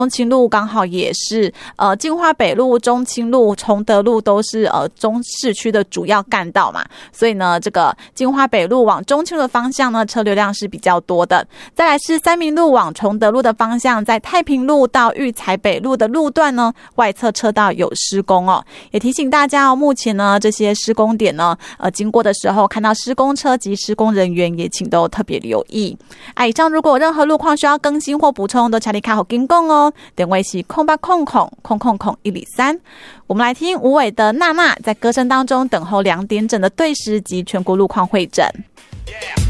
中清路刚好也是金华北路、中清路、崇德路都是中市区的主要干道嘛，所以呢这个金华北路往中清路的方向呢车流量是比较多的。再来是三民路往崇德路的方向，在太平路到育才北路的路段呢外侧车道有施工哦，也提醒大家哦，目前呢这些施工点呢经过的时候看到施工车及施工人员也请都特别留意。以上如果有任何路况需要更新或补充，都请你卡好跟讲哦。电话是0800000103。我们来听吴伟的娜娜在歌声当中等候2点整的对时及全国路况会诊。